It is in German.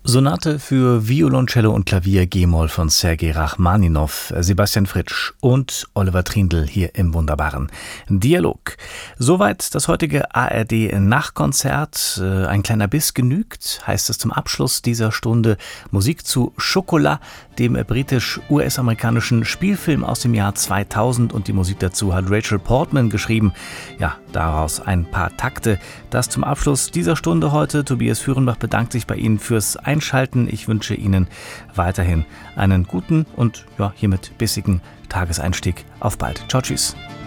Sonate für Violoncello und Klavier G-Moll von Sergei Rachmaninow, Sebastian Fritsch und Oliver Trindl hier im wunderbaren Dialog. Soweit das heutige ARD-Nachkonzert. Ein kleiner Biss genügt, heißt es zum Abschluss dieser Stunde. Musik zu Chocolat, dem britisch-US-amerikanischen Spielfilm aus dem Jahr 2000, und die Musik dazu hat Rachel Portman geschrieben. Ja, daraus ein paar Takte. Das zum Abschluss dieser Stunde heute. Tobias Führenbach bedankt sich bei Ihnen fürs Einschalten. Ich wünsche Ihnen weiterhin einen guten und hiermit bissigen Tageseinstieg. Auf bald. Ciao, tschüss.